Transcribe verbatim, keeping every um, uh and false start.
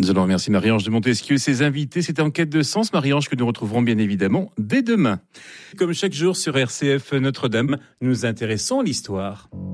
Nous allons remercier Marie-Ange de Montesquieu et ses invités. C'était Enquête de sens, Marie-Ange, que nous retrouverons bien évidemment dès demain. Comme chaque jour sur R C F Notre-Dame, nous intéressons à l'histoire.